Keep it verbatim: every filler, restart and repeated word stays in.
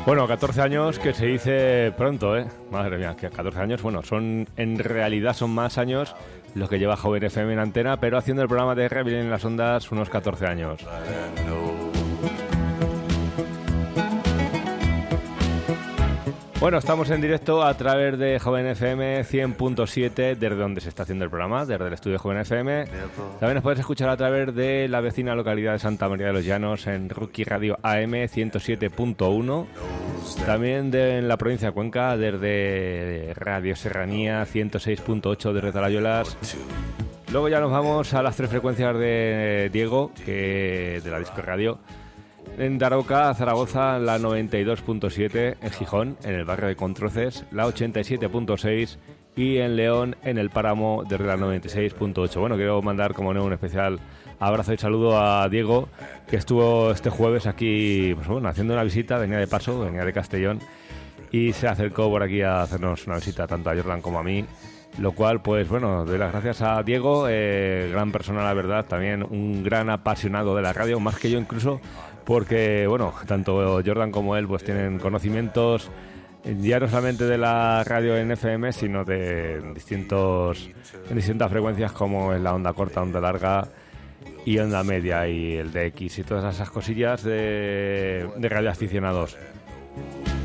Bueno, catorce años que se dice pronto, ¿eh? Madre mía, que catorce años, bueno, son en realidad son más años los que lleva Joven F M en antena, pero haciendo el programa de Rebel en las ondas unos catorce años. Bueno, estamos en directo a través de Joven F M cien punto siete, desde donde se está haciendo el programa, desde el estudio Joven F M. También nos puedes escuchar a través de la vecina localidad de Santa María de los Llanos en Rookie Radio A M ciento siete punto uno. También de, en la provincia de Cuenca, desde Radio Serranía ciento seis punto ocho desde Talayolas. Luego ya nos vamos a las tres frecuencias de Diego, que de la Disco Radio. En Daroca, Zaragoza, la noventa y dos punto siete, en Gijón, en el barrio de Controces, la ochenta y siete punto seis y en León, en el Páramo, desde la noventa y seis punto ocho. Bueno, quiero mandar, como no, un especial abrazo y saludo a Diego, que estuvo este jueves aquí, pues bueno, haciendo una visita, venía de paso, venía de Castellón, y se acercó por aquí a hacernos una visita tanto a Jordan como a mí. Lo cual, pues bueno, doy las gracias a Diego, eh, gran persona, la verdad, también un gran apasionado de la radio, más que yo incluso, porque, bueno, tanto Jordan como él pues tienen conocimientos ya no solamente de la radio en F M, sino de distintos en distintas frecuencias como en la onda corta, onda larga y onda media y el D X y todas esas cosillas de, de radioaficionados.